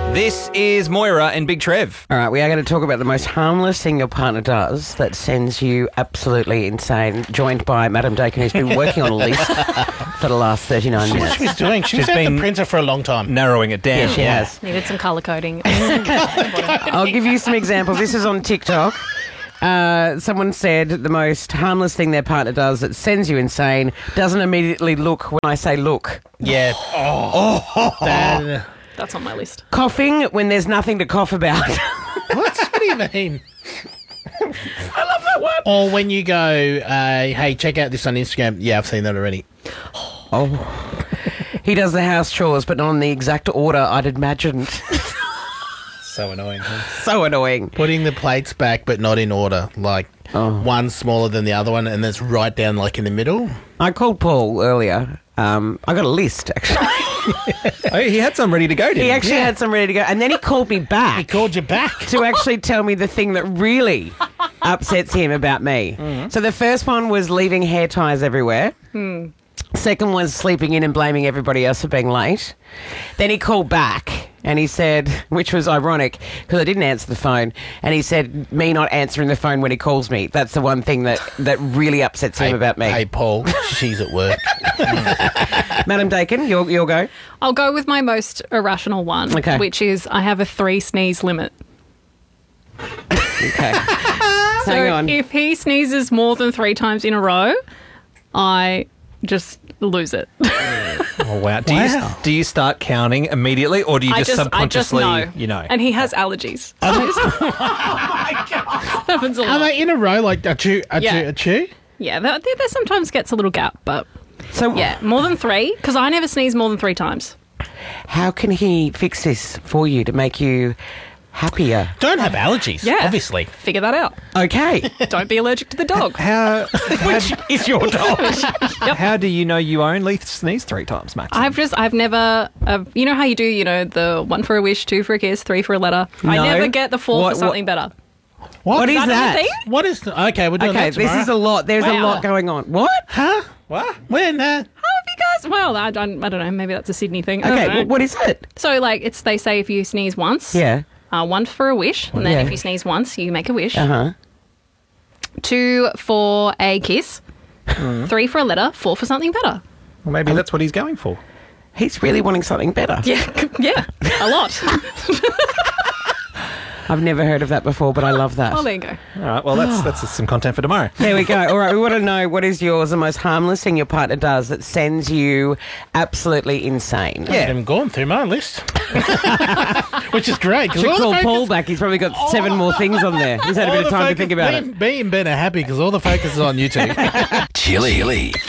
This is Moira and Big Trev. All right, we are going to talk about the most harmless thing your partner does that sends you absolutely insane, joined by Madam Dakin, who's been working on a list for the last 39 minutes. She's doing. She's been been the printer for a long time. Narrowing it down. Yeah, she has. Needed some colour coding. I'll give you some examples. This is on TikTok. Someone said the most harmless thing their partner does that sends you insane doesn't immediately look when I say look. Yeah. That- That's on my list. Coughing when there's nothing to cough about. what do you mean? I love that one. Or when you go, hey, check out this on Instagram. Yeah, I've seen that already. Oh. He does the house chores, but not in the exact order I'd imagined. So annoying. Huh? So annoying. Putting the plates back, but not in order. Like one smaller than the other one, and that's right down like in the middle. I called Paul earlier. I got a list, actually. Oh, he had some ready to go, didn't he? He actually had some ready to go. And then he called me back. He called you back. To actually tell me the thing that really upsets him about me. Mm-hmm. So the first one was leaving hair ties everywhere. Second was sleeping in and blaming everybody else for being late. Then he called back and he said, which was ironic because I didn't answer the phone, and he said me not answering the phone when he calls me. That's the one thing that really upsets him about me. Hey, Paul, she's at work. Madam Dakin, you'll go. I'll go with my most irrational one, which is I have a 3 sneeze limit. Okay. So Hang on. if he sneezes more than 3 times in a row, I just lose it. Oh, wow. Do you start counting immediately, or do you just subconsciously, I just know. And he has allergies. Oh my God. Happens a lot. Are they in a row like a chew? Yeah, there sometimes gets a little gap, but So yeah, more than 3, because I never sneeze more than 3 times. how can he fix this for you to make you happier? Don't have allergies, obviously. Figure that out. Okay. Don't be allergic to the dog. Which is your dog. How do you know you only sneeze 3 times, Max? I've never, you know how you do, the 1 for a wish, 2 for a kiss, 3 for a letter? No. I never get the 4 for something better. What is that? Thing? What is okay, we're doing that tomorrow. This is a lot. There's a lot going on. What? Huh? What? When? How have you guys? Well, I don't know. Maybe that's a Sydney thing. I don't Okay, know. what is it? So, they say if you sneeze once, Yeah. 1 for a wish, and then if you sneeze once, you make a wish. 2 for a kiss, 3 for a letter, 4 for something better. Well, maybe that's what he's going for. He's really wanting something better. Yeah, a lot. I've never heard of that before, but I love that. Oh, there you go. All right, well, that's some content for tomorrow. There we go. All right, we want to know what is yours, the most harmless thing your partner does that sends you absolutely insane. Yeah. I'm going through my list. Which is great. Should call Paul back. He's probably got 7 more things on there. He's had a bit of time to think about it. Me and Ben are happy because all the focus is on you two. Chili.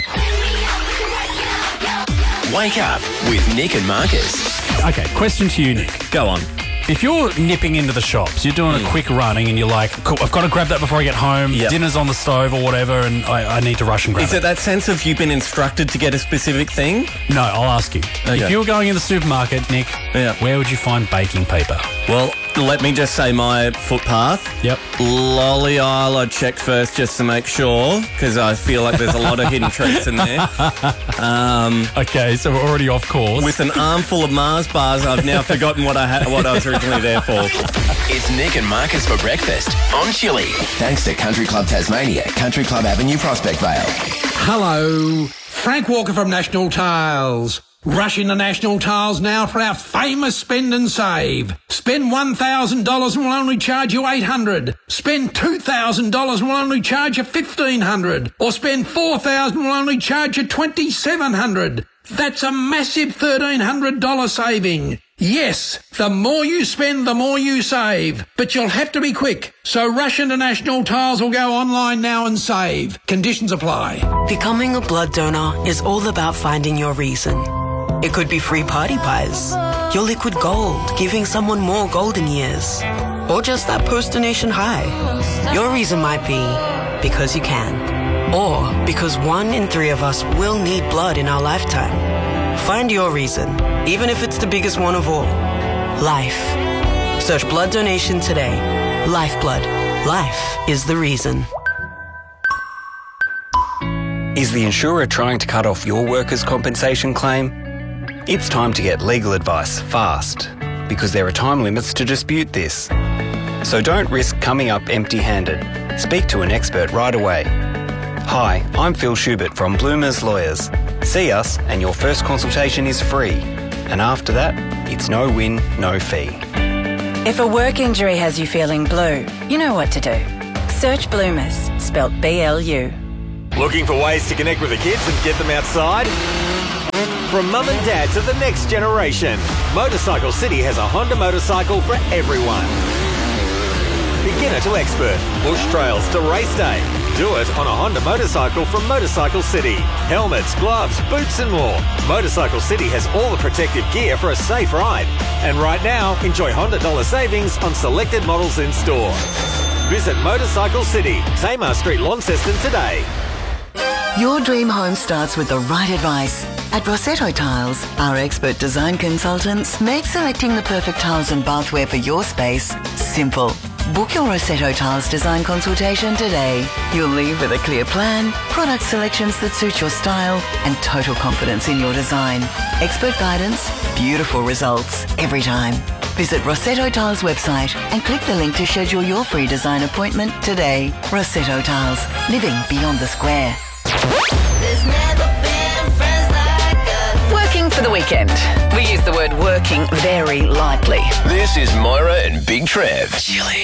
Wake up with Nick and Marcus. Okay, question to you, Nick. Go on. If you're nipping into the shops, you're doing a quick running and you're like, cool, I've got to grab that before I get home, dinner's on the stove or whatever, and I need to rush and grab Is it that sense of you've been instructed to get a specific thing? No, I'll ask you. Okay. If you were going in the supermarket, Nick, where would you find baking paper? Well, let me just say my footpath. Yep. Lolly aisle I'd check first just to make sure, because I feel like there's a lot of hidden treats in there. Okay, so we're already off course. With an armful of Mars bars, I've now forgotten what I was originally there for. It's Nick and Marcus for breakfast on Chili. Thanks to Country Club Tasmania, Country Club Avenue, Prospect Vale. Hello, Frank Walker from National Tiles. Rush into National Tiles now for our famous spend and save. Spend $1,000 and we'll only charge you $800. Spend $2,000 and we'll only charge you $1,500. Or spend $4,000 and we'll only charge you $2,700. That's a massive $1,300 saving. Yes, the more you spend, the more you save. But you'll have to be quick. So rush into National Tiles or go online now and save. Conditions apply. Becoming a blood donor is all about finding your reason. It could be free party pies, your liquid gold, giving someone more golden years, or just that post-donation high. Your reason might be because you can, or because 1 in 3 of us will need blood in our lifetime. Find your reason, even if it's the biggest one of all. Life. Search blood donation today. Lifeblood. Life is the reason. Is the insurer trying to cut off your workers' compensation claim? It's time to get legal advice fast. because there are time limits to dispute this. So don't risk coming up empty-handed. Speak to an expert right away. Hi, I'm Phil Schubert from Bloomers Lawyers. See us and your first consultation is free. And after that, it's no win, no fee. If a work injury has you feeling blue, you know what to do. Search Bloomers, spelt B-L-U. Looking for ways to connect with the kids and get them outside? From mum and dad to the next generation, Motorcycle City has a Honda motorcycle for everyone. Beginner to expert, bush trails to race day. Do it on a Honda motorcycle from Motorcycle City. Helmets, gloves, boots and more. Motorcycle City has all the protective gear for a safe ride. And right now, enjoy Honda dollar savings on selected models in store. Visit Motorcycle City, Tamar Street, Launceston today. Your dream home starts with the right advice. At Rossetto Tiles, our expert design consultants make selecting the perfect tiles and bathware for your space simple. Book your Rossetto Tiles design consultation today. You'll leave with a clear plan, product selections that suit your style, and total confidence in your design. Expert guidance, beautiful results every time. Visit Rossetto Tiles website and click the link to schedule your free design appointment today. Rossetto Tiles, living beyond the square. There's never been friends like us. Working for the weekend. We use the word working very lightly. This is Moira and Big Trev. Chili.